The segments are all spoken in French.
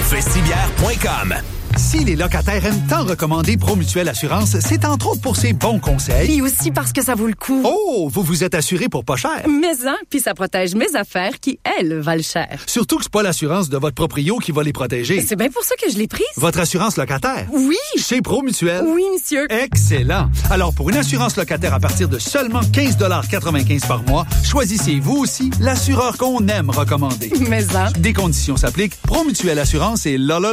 vestibière.com. Si les locataires aiment tant recommander Promutuelle Assurance, c'est entre autres pour ses bons conseils. Et aussi parce que ça vaut le coup. Oh, vous vous êtes assuré pour pas cher. Mais hein, puis ça protège mes affaires qui, elles, valent cher. Surtout que c'est pas l'assurance de votre proprio qui va les protéger. C'est bien pour ça que je l'ai prise. Votre assurance locataire? Oui. Chez Promutuelle? Oui, monsieur. Excellent. Alors, pour une assurance locataire à partir de seulement 15,95 $ par mois, choisissez vous aussi l'assureur qu'on aime recommander. Mais hein. Des conditions s'appliquent. Promutuelle Assurance et la.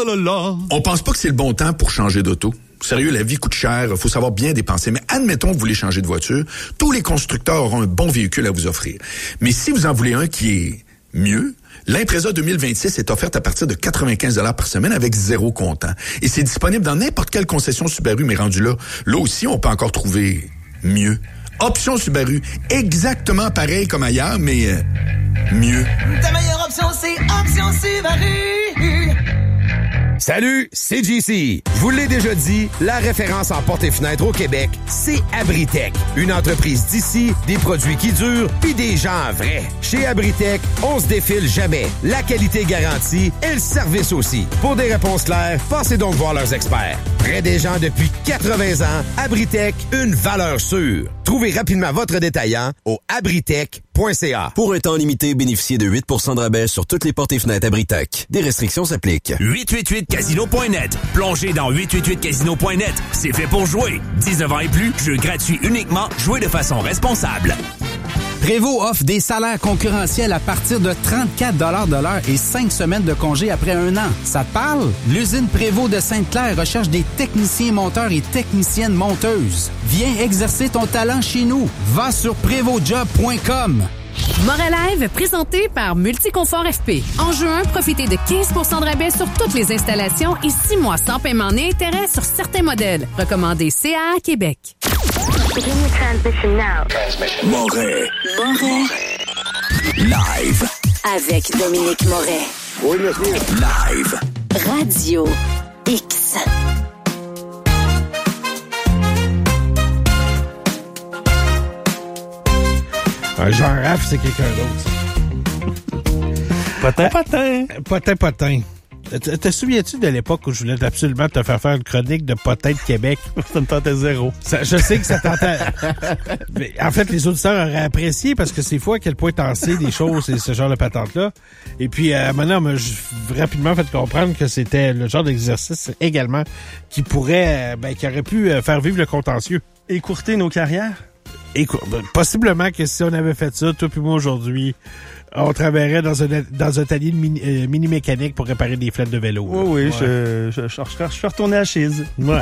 On pense pas que c'est le bon temps pour changer d'auto. Sérieux, la vie coûte cher, faut savoir bien dépenser. Mais admettons que vous voulez changer de voiture, tous les constructeurs auront un bon véhicule à vous offrir. Mais si vous en voulez un qui est mieux, l'Impreza 2026 est offerte à partir de 95 $ par semaine avec 0 comptant. Et c'est disponible dans n'importe quelle concession Subaru, mais rendu là aussi, on peut encore trouver mieux. Option Subaru, exactement pareil comme ailleurs, mais mieux. Ta meilleure option, c'est Option Subaru. Salut, c'est JC. Je vous l'ai déjà dit, la référence en portes et fenêtres au Québec, c'est Abritech. Une entreprise d'ici, des produits qui durent, puis des gens vrais. Chez Abritech, on se défile jamais. La qualité garantie et le service aussi. Pour des réponses claires, passez donc voir leurs experts. Près des gens depuis 80 ans, Abritech, une valeur sûre. Trouvez rapidement votre détaillant au abritech.ca. Pour un temps limité, bénéficiez de 8 % de rabais sur toutes les portes et fenêtres Abritech. Des restrictions s'appliquent. 888casino.net. Plongez dans 888casino.net. C'est fait pour jouer. 19 ans et plus, jeu gratuit uniquement. Jouez de façon responsable. Prévost offre des salaires concurrentiels à partir de 34 $ de l'heure et 5 semaines de congé après 1 an. Ça te parle? L'usine Prévost de Sainte-Claire recherche des techniciens monteurs et techniciennes monteuses. Viens exercer ton talent chez nous. Va sur prévostjob.com. Morelive, présenté par Multiconfort FP. En juin, profitez de 15 % de rabais sur toutes les installations et 6 mois sans paiement ni intérêt sur certains modèles. Recommandé CAA Québec. Moret. Live. Avec Dominique Moret. Oui, merci. Live. Radio X. Un genre raf, c'est quelqu'un d'autre. Potin. Te souviens-tu de l'époque où je voulais absolument te faire une chronique de Potin de Québec? Ça me tentait zéro. Je sais que ça tentait. Mais en fait, les auditeurs auraient apprécié parce que c'est fou à quel point t'en sais des choses et ce genre de patente-là. Et puis, maintenant, on m'a rapidement fait comprendre que c'était le genre d'exercice également qui pourrait, qui aurait pu faire vivre le contentieux. Écourter nos carrières? Possiblement que si on avait fait ça, toi puis moi aujourd'hui, on travaillerait dans un atelier de mini-mécanique pour réparer des flettes de vélo. Oui, ouais. Je suis retourné à Chiz. Ouais.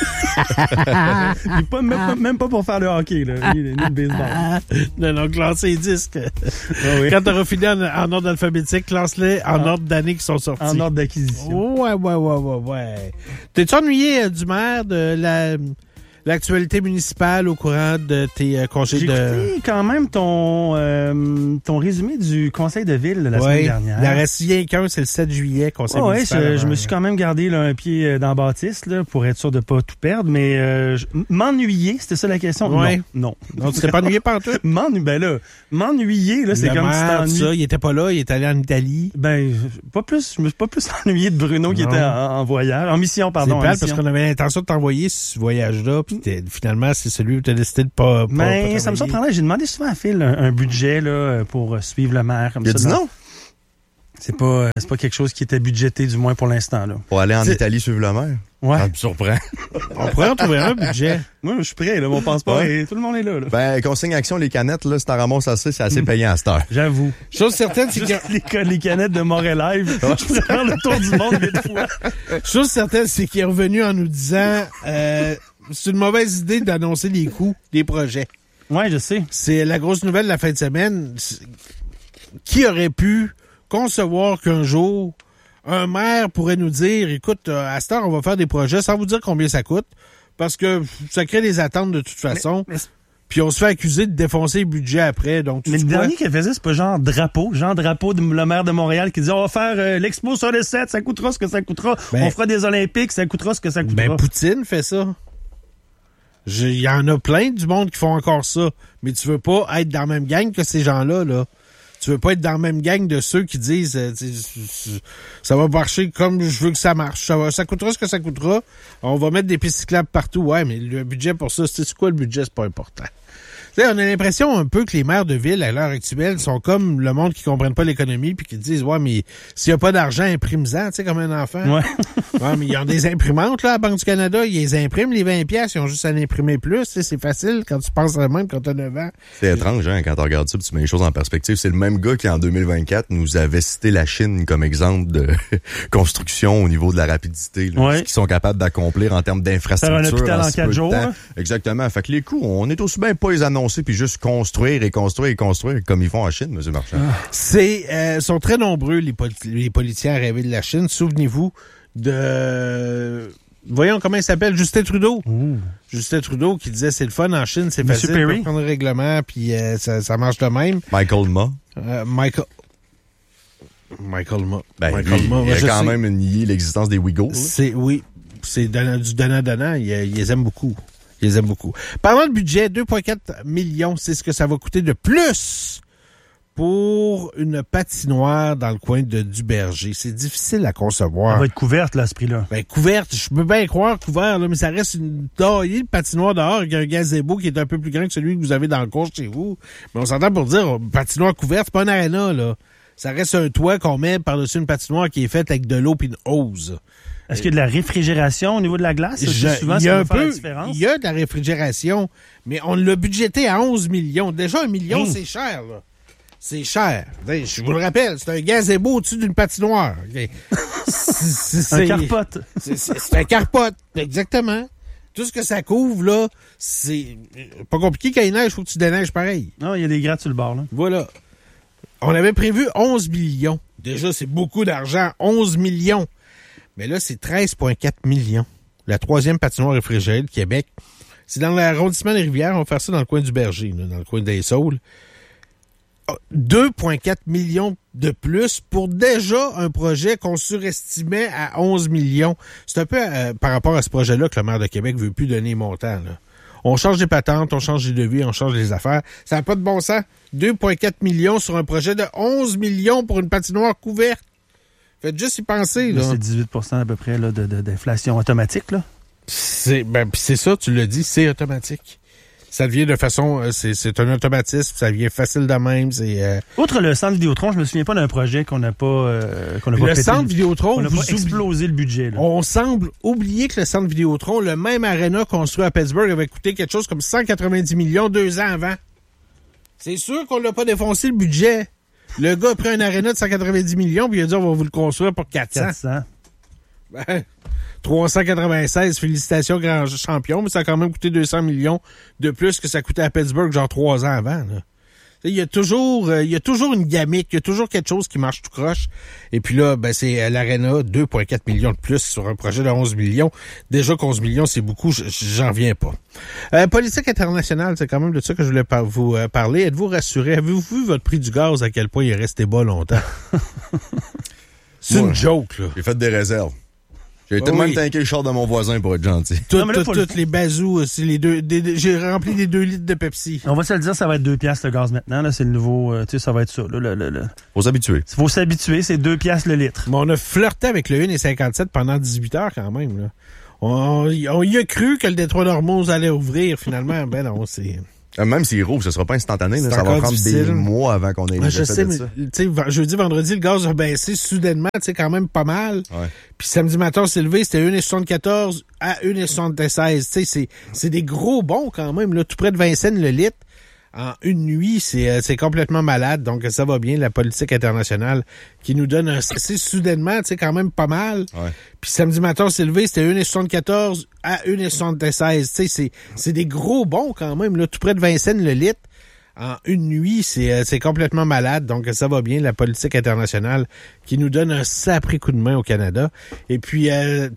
même pas pour faire le hockey, là, ni le baseball. Non, classe les disques. Oui. Quand t'auras fini en ordre alphabétique, classe-les en ordre d'années qui sont sortis. En ordre d'acquisition. Ouais. T'es-tu ennuyé du maire de l'actualité municipale au courant de tes congés de... J'ai écouté quand même ton résumé du conseil de ville de la semaine dernière. Il en reste rien qu'un, c'est le 7 juillet, conseil municipal. Je me suis quand même gardé là, un pied dans la bâtisse là, pour être sûr de pas tout perdre, mais m'ennuyer, c'était ça la question? Ouais. Non. Donc, tu serais pas ennuyé par tout? M'ennuyer, là, c'est comme si t'ennuies. Il était pas là, il est allé en Italie. Pas plus. Je me suis pas plus ennuyé de Bruno qui était en voyage, en mission, pardon. C'est plate parce qu'on avait l'intention de t'envoyer ce voyage-là, puis finalement, c'est celui où tu as décidé de pas mais ça me surprendrait. J'ai demandé souvent à Phil un budget là, pour suivre le maire. Comme il a dit non. C'est pas quelque chose qui était budgété, du moins pour l'instant. Là. Pour aller en Italie suivre le maire? Ouais. Ça me surprend. On pourrait en trouver un budget. Moi, je suis prêt, là, mon passeport. Et tout le monde est là. Consigne action, les canettes, là, si t'en ramasses assez, c'est assez payant à cette heure. J'avoue. Chose certaine, c'est que les canettes de Morelive, je pourrais faire le tour du monde 8 fois. Chose certaine, c'est qu'il est revenu en nous disant c'est une mauvaise idée d'annoncer les coûts des projets. Ouais, je sais. C'est la grosse nouvelle de la fin de semaine. Qui aurait pu concevoir qu'un jour, un maire pourrait nous dire, écoute, à cette heure, on va faire des projets sans vous dire combien ça coûte, parce que ça crée des attentes de toute façon. Puis on se fait accuser de défoncer le budget après. Donc, mais le dernier qu'elle faisait, c'est pas genre drapeau de le maire de Montréal qui dit on va faire l'expo sur le 7, ça coûtera ce que ça coûtera. On fera des Olympiques, ça coûtera ce que ça coûtera. Poutine fait ça. Il y en a plein du monde qui font encore ça. Mais tu veux pas être dans la même gang que ces gens-là, là. Tu veux pas être dans la même gang de ceux qui disent ça va marcher comme je veux que ça marche. Ça coûtera ce que ça coûtera. On va mettre des pistes cyclables partout. Ouais, mais le budget pour ça, c'est quoi le budget? C'est pas important. T'sais, on a l'impression un peu que les maires de ville, à l'heure actuelle, sont comme le monde qui comprennent pas l'économie puis qui disent, ouais, mais s'il y a pas d'argent, imprime-en, tu sais, comme un enfant. Ouais. Ouais, mais ils ont des imprimantes, là, à la Banque du Canada. Ils les impriment, les 20$. Ils ont juste à l'imprimer plus. T'sais, c'est facile quand tu penses à même quand t'as 9 ans. C'est étrange, hein, quand tu regardes ça, tu mets les choses en perspective. C'est le même gars qui, en 2024, nous avait cité la Chine comme exemple de construction au niveau de la rapidité, là, ce qu'ils sont capables d'accomplir en termes d'infrastructure. Faire un hôpital en 4 jours. Hein? Exactement. Fait que les coûts, on est aussi bien pas les annoncer puis juste construire comme ils font en Chine, M. Marchand. Sont très nombreux les politiciens à rêver de la Chine. Souvenez-vous de... Voyons comment il s'appelle, Justin Trudeau. Justin Trudeau qui disait c'est le fun en Chine, c'est facile de prendre le règlement, puis ça marche de même. Michael Ma. Michael Ma. Ben, Michael Ma. Il a quand même nié l'existence des Ouïghours. C'est du donnant-donnant. Ils les aiment beaucoup. Parlant de budget, 2,4 millions, c'est ce que ça va coûter de plus pour une patinoire dans le coin de Duberger. C'est difficile à concevoir. Elle va être couverte, là, à ce prix-là. Ben, couverte, je peux bien croire couvert, là, mais ça reste une patinoire dehors avec un gazebo qui est un peu plus grand que celui que vous avez dans le cours chez vous. Mais on s'entend pour dire, patinoire couverte, c'est pas une aréna, là. Ça reste un toit qu'on met par-dessus une patinoire qui est faite avec de l'eau puis une hose. Est-ce qu'il y a de la réfrigération au niveau de la glace? Souvent, il y a un peu, la différence. il y a de la réfrigération, mais on l'a budgété à 11 millions. Déjà, 1 million, c'est cher, là. C'est cher. Je vous le rappelle, c'est un gazebo au-dessus d'une patinoire. Okay. Un carpote. C'est un carpote, exactement. Tout ce que ça couvre, là, c'est pas compliqué quand il neige, il faut que tu déneiges pareil. Non, il y a des grattes sur le bord, là. Voilà. On avait prévu 11 millions. Déjà, c'est beaucoup d'argent. 11 millions. Mais là, c'est 13,4 millions. La 3e patinoire réfrigérée de Québec. C'est dans l'arrondissement des Rivières. On va faire ça dans le coin du Berger, là, dans le coin des Saules. 2,4 millions de plus pour déjà un projet qu'on surestimait à 11 millions. C'est un peu par rapport à ce projet-là que le maire de Québec veut plus donner montant, là. On change des patentes, on change des devis, on change les affaires. Ça n'a pas de bon sens. 2,4 millions sur un projet de 11 millions pour une patinoire couverte. Faites juste y penser, là. C'est 18% à peu près là, d'inflation automatique, là. C'est ça, tu l'as dit, c'est automatique. Ça devient de façon... c'est un automatisme, ça devient facile de même. Outre le centre Vidéotron, je me souviens pas d'un projet qu'on n'a pas le centre Vidéotron, on n'a pas explosé le budget. Là. On semble oublier que le centre Vidéotron, le même aréna construit à Pittsburgh, avait coûté quelque chose comme 190 millions 2 ans avant. C'est sûr qu'on l'a pas défoncé le budget. Le gars a pris un aréna de 190 millions puis il a dit on va vous le construire pour 400. Ben, 396, félicitations grand champion, mais ça a quand même coûté 200 millions de plus que ça coûtait à Pittsburgh genre 3 ans avant. Là. Il y a toujours une gamique, il y a toujours quelque chose qui marche tout croche. Et puis là, ben c'est l'Arena, 2,4 millions de plus sur un projet de 11 millions. Déjà qu'11 millions, c'est beaucoup, j'en viens pas. Politique internationale, c'est quand même de ça que je voulais vous parler. Êtes-vous rassuré? Avez-vous vu votre prix du gaz, à quel point il est resté bas longtemps? C'est une joke, là. J'ai fait des réserves. J'ai tellement tanké le char de mon voisin pour être gentil. Toutes les bazous aussi, j'ai rempli les 2 litres de Pepsi. On va se le dire, ça va être 2$ le gaz maintenant. Là, c'est le nouveau, tu sais, ça va être ça. Faut s'habituer. Faut s'habituer, c'est 2$ le litre. Mais on a flirté avec le 1,57 pendant 18 heures quand même. Là. On y a cru que le détroit d'Ormuz allait ouvrir finalement. Ben non, c'est... Même s'il rouvre, ce sera pas instantané. Là, ça va prendre difficile. Des mois avant qu'on ait une je sais, mais jeudi, vendredi, le gaz a baissé soudainement, quand même pas mal. Ouais. Puis samedi matin, c'est levé, c'était 1,74 à 1,76. C'est des gros bons quand même, là, tout près de 20 cents le litre. En une nuit, c'est complètement malade. Donc, ça va bien, la politique internationale qui nous donne assez soudainement, quand même pas mal. Ouais. Puis samedi matin, c'est levé, c'était 1,74 à 1,76. C'est des gros bons quand même, là, tout près de 20 cents le litre. En une nuit, c'est complètement malade. Donc, ça va bien, la politique internationale qui nous donne un sacré coup de main au Canada. Et puis,